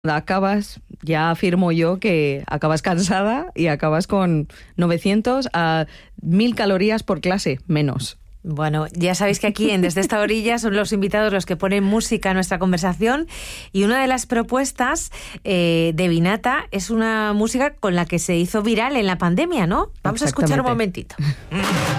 Acabas, ya afirmo yo que acabas cansada y acabas con 900 a 1000 calorías por clase, menos. Bueno, ya sabéis que aquí en Desde esta orilla son los invitados los que ponen música a nuestra conversación, y una de las propuestas de Vinata es una música con la que se hizo viral en la pandemia, ¿no? Vamos a escuchar un momentito.